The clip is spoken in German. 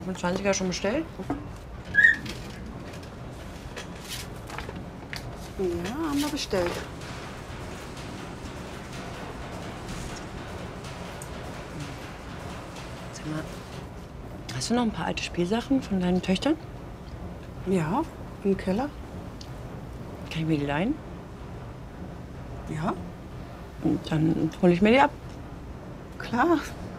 Haben 20er schon bestellt? Ja, haben wir bestellt. Sag mal, hast du noch ein paar alte Spielsachen von deinen Töchtern? Ja, im Keller. Kann ich mir die leihen? Ja, Und dann hole ich mir die ab. klar.